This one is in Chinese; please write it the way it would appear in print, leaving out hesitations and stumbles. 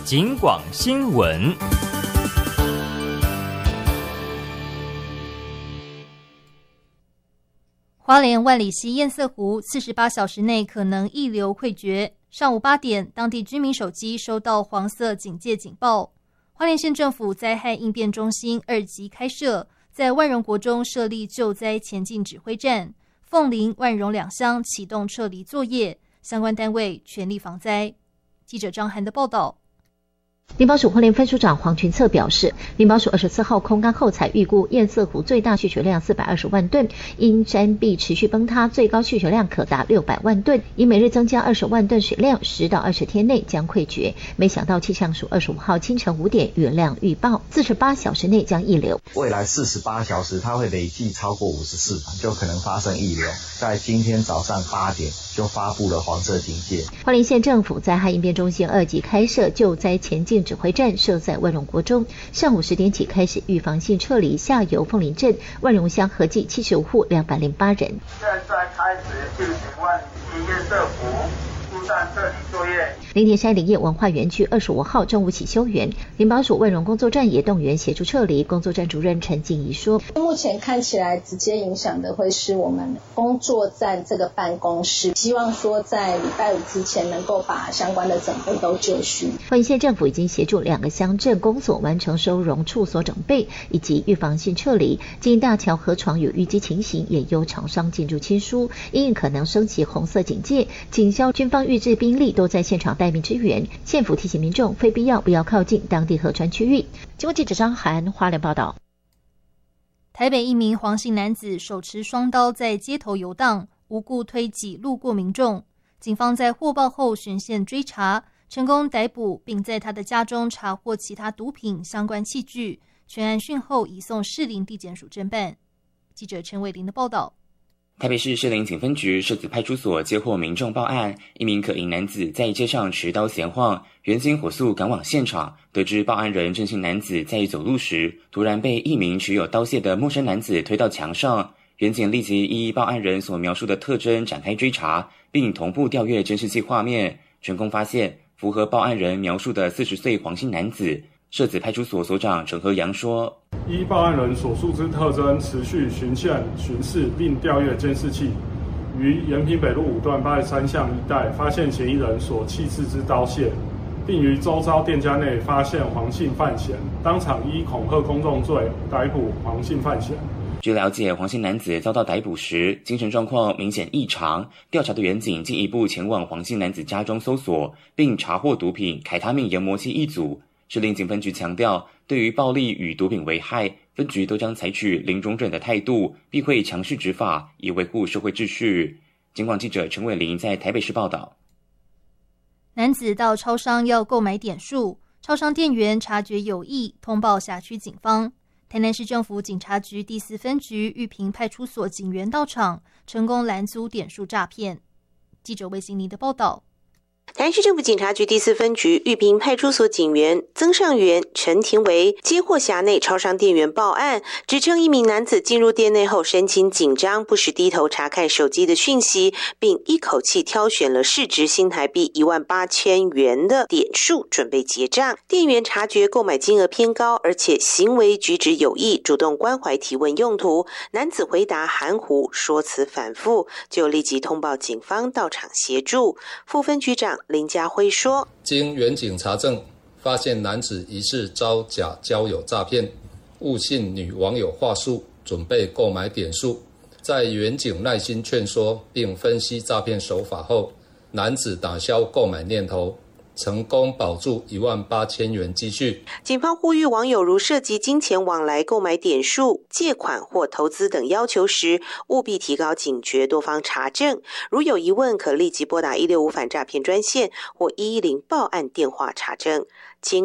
警广新闻。 花莲万里溪堰塞湖48小时内可能溢流溃决。上午8点，当地居民手机收到黄色警戒警报。花莲县政府灾害应变中心2级开设，在万荣国中设立救灾前进指挥站，凤林、万荣2乡启动撤离作业，相关单位全力防灾。记者张涵的报道。 林保署花莲分署长黄群策表示，林保署24号空干后采预估堰塞湖最大蓄水量420万吨，因山壁持续崩塌，最高蓄水量可达600万吨，以每日增加20万吨水量，10到20天内将溃决。没想到气象署25号清晨5点雨量预报，48小时内将溢流。 未来48小时它会累计超过54，就可能发生溢流。在今天早上8点就发布了黄色警戒。 花莲县政府灾害应变中心2级开设救灾前进指挥站设在万荣国中，上午10点起开始预防性撤离下游凤林镇、万荣乡合计75户208人。 现在开始进行万里溪堰塞湖疏散撤离作业。 林田山林业文化园区25号中午起休园，林保署万荣工作站也动员协助撤离。工作站主任陈静怡说， 目前看起来直接影响的会是我们工作站这个办公室，希望说在礼拜5之前能够把相关的整备都就绪。 花莲县政府已经协助2个乡镇公所完成收容处所整备以及预防性撤离，经大桥河床有淤积情形，也由厂商进驻签书，因可能升级红色警戒，警消军方预置兵力都在现场待命支援。县府提醒民众非必要不要靠近当地河川区域。经过记者张涵花莲报道。 台北一名黄姓男子手持双刀在街头游荡，无故推挤路过民众。警方在获报后循线追查，成功逮捕，并在他的家中查获其他毒品相关器具。全案讯后移送士林地检署侦办。记者陈伟玲的报道。 台北市士林警分局社子派出所接获民众报案，一名可疑男子在街上持刀闲晃，员警火速赶往现场，得知报案人郑姓男子在走路时，突然被一名持有刀械的陌生男子推到墙上。员警立即依报案人所描述的特征展开追查，并同步调阅监视器画面，成功发现符合报案人描述的40岁黄姓男子。社子派出所所长陈和阳说， 依报案人所述之特征，持续循线巡视并调阅监视器，于延平北路5段83巷一带发现嫌疑人所弃置之刀械，并于周遭店家内发现黄姓犯嫌，当场依恐吓公众罪逮捕黄姓犯嫌。 据了解，黄姓男子遭到逮捕时，精神状况明显异常。调查的员警进一步前往黄姓男子家中搜索，并查获毒品凯他命研磨器1组。士林警分局强调，对于暴力与毒品危害，分局都将采取零容忍的态度，必会强势执法，以维护社会秩序。警广记者陈伟玲在台北市报道。 男子到超商要购买点数，超商店员察觉有异，通报辖区警方。台南市政府警察局第4分局玉屏派出所警员到场，成功拦阻点数诈骗。记者魏欣妮的报道。 台南市政府警察局第4分局玉屏派出所警员曾尚元、陈廷维接获辖内超商店员报案，指称一名男子进入店内后神情紧张，不时低头查看手机的讯息，并一口气挑选了市值新台币18000元的点数准备结账。店员察觉购买金额偏高，而且行为举止有异，主动关怀提问用途，男子回答含糊，说辞反复，就立即通报警方到场协助。副分局长林家辉说， 经员警查证，发现男子疑似遭假交友诈骗，误信女网友话术，准备购买点数。在员警耐心劝说并分析诈骗手法后，男子打消购买念头，成功保住18000元积蓄。 警方呼吁网友如涉及金钱往来、购买点数、借款或投资等要求时，务必提高警觉，多方查证。如有疑问，可立即拨打165反诈骗专线或110报案电话查证。